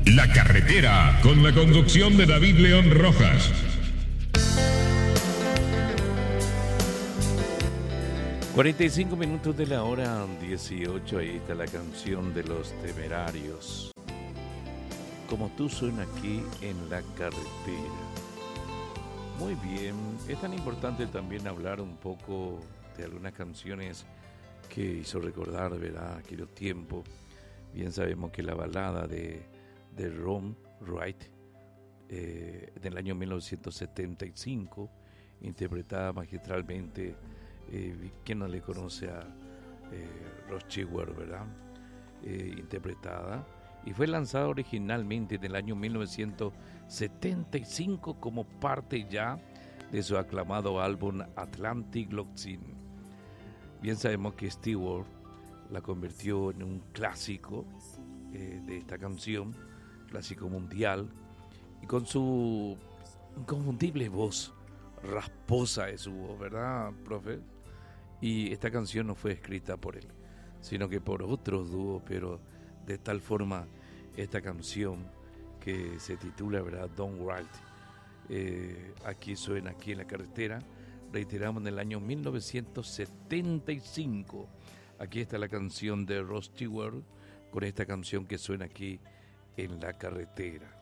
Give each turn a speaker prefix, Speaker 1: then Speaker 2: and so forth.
Speaker 1: La Carretera, con la conducción de David León Rojas.
Speaker 2: 45 minutos de la hora 18, ahí está la canción de Los Temerarios. Como tú suena aquí en La Carretera. Muy bien, es tan importante también hablar un poco de algunas canciones que hizo recordar, ¿verdad?, aquellos tiempos. Bien sabemos que la balada de Ron Wright del año 1975, interpretada magistralmente, ¿quién no le conoce a Rod Stewart, verdad? Interpretada, y fue lanzada originalmente en el año 1975 como parte ya de su aclamado álbum Atlantic Locsin. Bien sabemos que Stewart la convirtió en un clásico de esta canción, clásico mundial, y con su inconfundible voz, rasposa de su voz, ¿verdad, profe? Y esta canción no fue escrita por él, sino que por otros dúos, pero de tal forma esta canción que se titula, ¿verdad?, Don't Write, aquí suena aquí en La Carretera, reiteramos, en el año 1975. Aquí está la canción de Rod Stewart con esta canción que suena aquí en La Carretera.